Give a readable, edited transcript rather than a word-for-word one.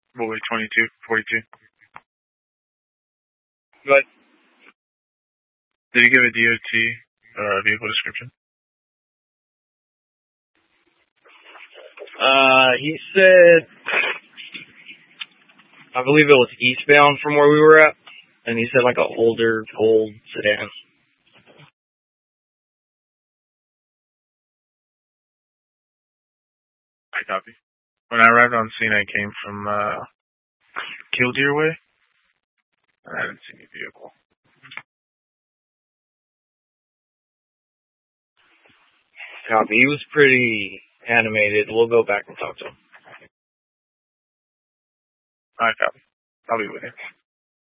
Bully 2242. But Did he give a DOT vehicle description? he said, I believe it was eastbound from where we were at, and he said like a older gold sedan. I copy. When I arrived on scene, I came from Killdeer Way, and I didn't see any vehicle. Copy. He was pretty animated. We'll go back and talk to him. I copy. I'll be with you.